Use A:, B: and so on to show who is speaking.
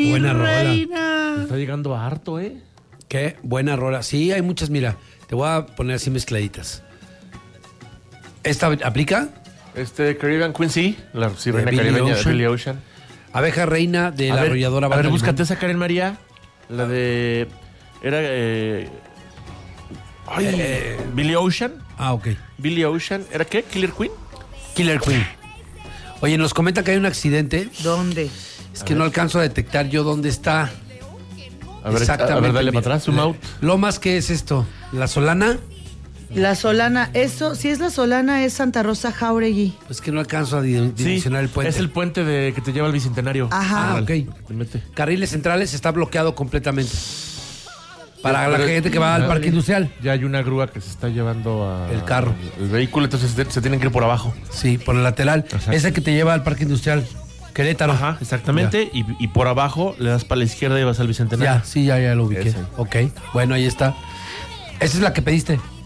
A: mi
B: buena
A: reina.
B: rola.
C: Está llegando harto, ¿eh?
B: Qué buena rola. Sí, hay muchas, mira. Te voy a poner así mezcladitas. ¿Esta aplica?
C: Caribbean Queen, la sirena
B: Billie
C: caribeña de
B: Ocean.
C: Billie Ocean.
B: Abeja reina de la arrolladora
C: A ver,
B: Banda
C: búscate
B: Limón.
C: esa Karen María. La de... Era... Billie Ocean.
B: Ah, ok.
C: Billie Ocean. ¿Era qué? ¿Killer Queen?
B: Killer Queen. Oye, nos comenta que hay un accidente.
A: ¿Dónde?
B: Es que no alcanzo a detectar yo dónde está.
C: A ver,
B: Exactamente.
C: a ver, dale
B: mira.
C: para atrás, zoom out.
B: Lomas, ¿qué es esto? ¿La Solana?
A: La Solana, eso, si es la Solana, es Santa Rosa Jauregui.
B: Es que no alcanzo a dimensionar el puente.
C: Es el puente que te lleva al Bicentenario.
A: Ajá.
B: Ah, ok.
C: Te mete.
B: Carriles centrales está bloqueado completamente. Para la
C: Pero-
B: gente que va al parque industrial.
C: Ya hay una grúa que se está llevando
B: El carro.
C: El vehículo, entonces se tienen que ir por abajo.
B: Sí, por el lateral.
C: Exacto.
B: Ese que te lleva al parque industrial. Querétaro.
C: Ajá, exactamente. Y por abajo le das para la izquierda y vas al Bicentenario.
B: Ya, sí, ya lo ubiqué.
C: Ese.
B: Ok, bueno, ahí está. Esa es la que pediste.